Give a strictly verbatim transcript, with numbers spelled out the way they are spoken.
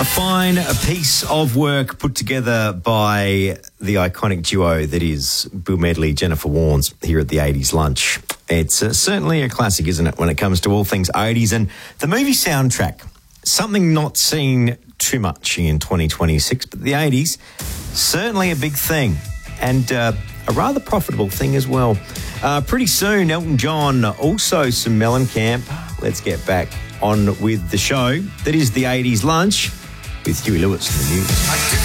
fine piece of work put together by the iconic duo that is Bill Medley, Jennifer Warnes here at the eighties Lunch. It's uh, certainly a classic, isn't it, when it comes to all things eighties. And the movie soundtrack, something not seen too much in twenty twenty-six, but the eighties, certainly a big thing and uh, a rather profitable thing as well. Uh, pretty soon, Elton John, also some Mellencamp. Let's get back on with the show that is the eighties Lunch with Huey Lewis in the news.